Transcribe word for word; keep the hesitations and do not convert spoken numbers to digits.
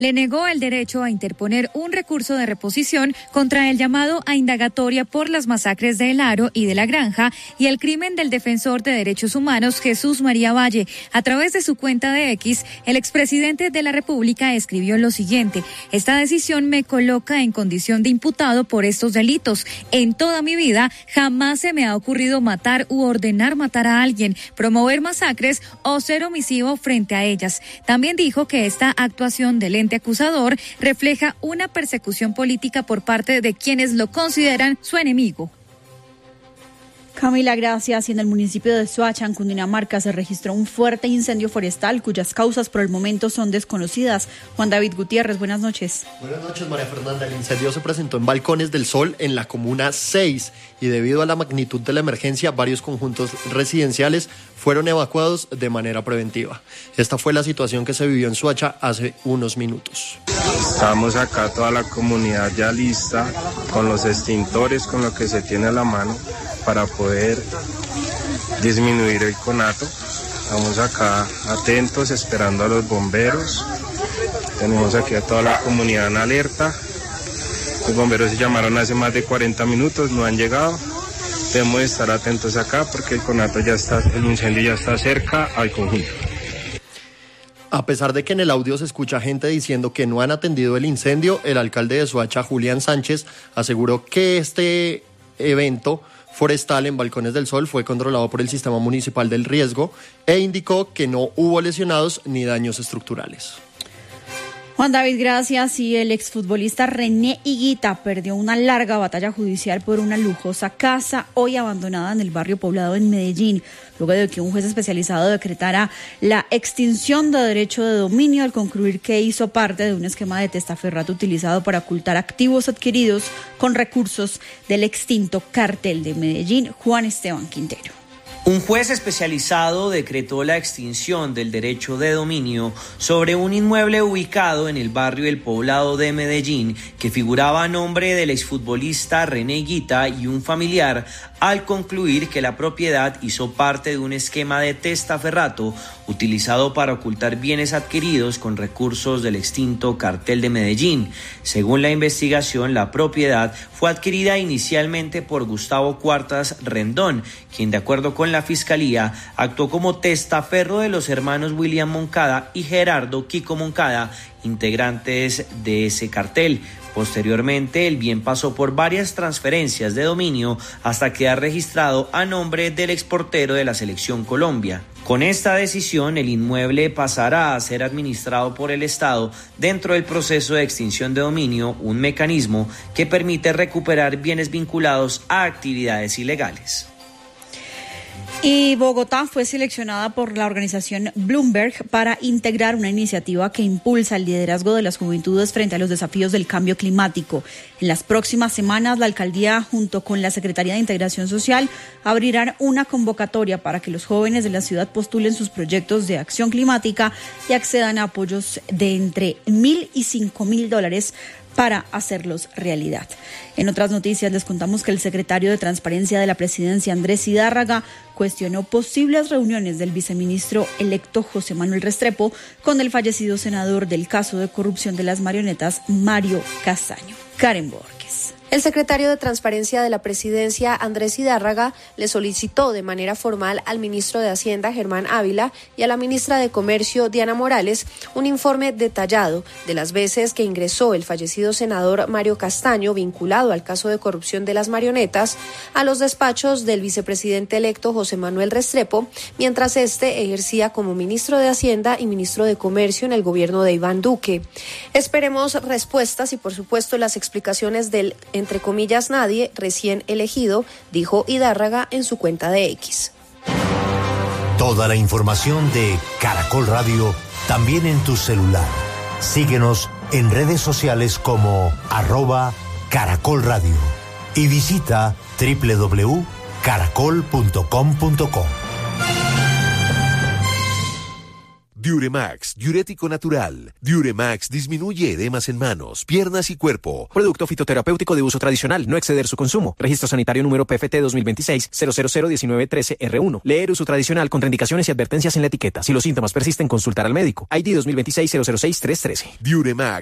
le negó el derecho a interponer un recurso de reposición contra el llamado a indagatoria por las masacres de El Aro y de La Granja y el crimen del defensor de derechos humanos Jesús María Valle. A través de su cuenta de X, el expresidente de la República escribió lo siguiente: esta decisión me coloca en condición de imputado por estos delitos. En toda mi vida jamás se me ha ocurrido matar u ordenar matar a alguien, promover masacres o ser omisivo frente a ellas. También dijo que esta actuación del ente acusador refleja una persecución política por parte de quienes lo consideran su enemigo. Camila, gracias. Y en el municipio de Soacha, en Cundinamarca, se registró un fuerte incendio forestal cuyas causas por el momento son desconocidas. Juan David Gutiérrez, buenas noches. Buenas noches, María Fernanda. El incendio se presentó en Balcones del Sol, en la comuna seis, y debido a la magnitud de la emergencia, varios conjuntos residenciales fueron evacuados de manera preventiva. Esta fue la situación que se vivió en Soacha hace unos minutos. Estamos acá toda la comunidad ya lista, con los extintores, con lo que se tiene a la mano, para poder disminuir el conato. Estamos acá atentos, esperando a los bomberos. Tenemos aquí a toda la comunidad en alerta. Los bomberos se llamaron hace más de cuarenta minutos, no han llegado. Debemos estar atentos acá porque el conato ya está, el incendio ya está cerca al conjunto. A pesar de que en el audio se escucha gente diciendo que no han atendido el incendio, el alcalde de Soacha, Julián Sánchez, aseguró que este evento forestal en Balcones del Sol fue controlado por el Sistema Municipal del Riesgo e indicó que no hubo lesionados ni daños estructurales. Juan David, gracias. Y el exfutbolista René Higuita perdió una larga batalla judicial por una lujosa casa hoy abandonada en el barrio Poblado en Medellín, luego de que un juez especializado decretara la extinción de derecho de dominio al concluir que hizo parte de un esquema de testaferrato utilizado para ocultar activos adquiridos con recursos del extinto Cartel de Medellín. Juan Esteban Quintero. Un juez especializado decretó la extinción del derecho de dominio sobre un inmueble ubicado en el barrio El Poblado de Medellín que figuraba a nombre del exfutbolista René Higuita y un familiar, al concluir que la propiedad hizo parte de un esquema de testaferrato utilizado para ocultar bienes adquiridos con recursos del extinto Cartel de Medellín. Según la investigación, la propiedad fue adquirida inicialmente por Gustavo Cuartas Rendón, quien de acuerdo con la Fiscalía actuó como testaferro de los hermanos William Moncada y Gerardo Kiko Moncada, integrantes de ese cartel. Posteriormente, el bien pasó por varias transferencias de dominio hasta quedar registrado a nombre del exportero de la Selección Colombia. Con esta decisión, el inmueble pasará a ser administrado por el Estado dentro del proceso de extinción de dominio, un mecanismo que permite recuperar bienes vinculados a actividades ilegales. Y Bogotá fue seleccionada por la organización Bloomberg para integrar una iniciativa que impulsa el liderazgo de las juventudes frente a los desafíos del cambio climático. En las próximas semanas, la alcaldía, junto con la Secretaría de Integración Social, abrirán una convocatoria para que los jóvenes de la ciudad postulen sus proyectos de acción climática y accedan a apoyos de entre mil y cinco mil dólares para hacerlos realidad. En otras noticias les contamos que el secretario de Transparencia de la Presidencia, Andrés Zidárraga, cuestionó posibles reuniones del viceministro electo José Manuel Restrepo con el fallecido senador del caso de corrupción de las marionetas, Mario Castaño. Karen Borges. El secretario de Transparencia de la Presidencia, Andrés Zidárraga, le solicitó de manera formal al ministro de Hacienda, Germán Ávila, y a la ministra de Comercio, Diana Morales, un informe detallado de las veces que ingresó el fallecido senador Mario Castaño, vinculado al caso de corrupción de las marionetas, a los despachos del vicepresidente electo José Manuel Restrepo, mientras este ejercía como ministro de Hacienda y ministro de Comercio en el gobierno de Iván Duque. Esperemos respuestas y, por supuesto, las explicaciones del entre comillas nadie recién elegido, dijo Zidárraga en su cuenta de X. Toda la información de Caracol Radio también en tu celular. Síguenos en redes sociales como arroba Caracol Radio y visita doble u doble u doble u punto caracol punto com punto co. Diuremax, diurético natural. Diuremax disminuye edemas en manos, piernas y cuerpo. Producto fitoterapéutico de uso tradicional, no exceder su consumo. Registro sanitario número P F T dos mil veintiséis cero cero cero diecinueve trece R uno. Leer uso tradicional, contraindicaciones y advertencias en la etiqueta. Si los síntomas persisten, consultar al médico. I D dos mil veintiséis cero cero seis tres trece. Diuremax